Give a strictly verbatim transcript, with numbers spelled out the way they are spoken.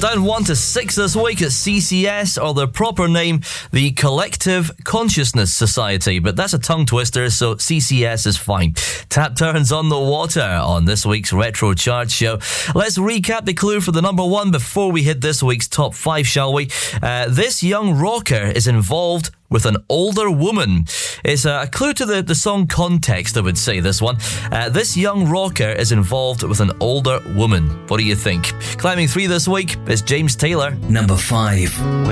Down one to six this week at C C S, or their proper name, the Collective Consciousness Society. But that's a tongue twister, so C C S is fine. Tap Turns on the Water on this week's Retro Chart Show. Let's recap the clue for the number one before we hit this week's top five, shall we? Uh, this young rocker is involved with an older woman. It's a clue to the, the song context, I would say, this one. Uh, this young rocker is involved with an older woman. What do you think? Climbing three this week is James Taylor. Number five.